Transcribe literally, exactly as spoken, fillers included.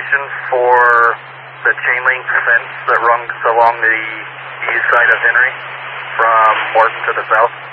location for the chain link fence that runs along the east side of Henry from Morton to the south?